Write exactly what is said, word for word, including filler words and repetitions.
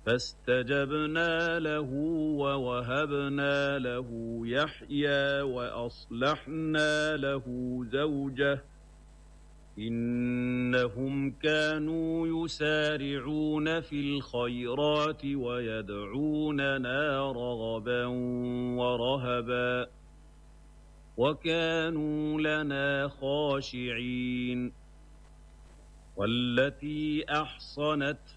فاستجبنا له ووهبنا له يحيى وأصلحنا له زوجه إنهم كانوا يسارعون في الخيرات ويدعوننا رغبا ورهبا وكانوا لنا خاشعين والتي أحصنت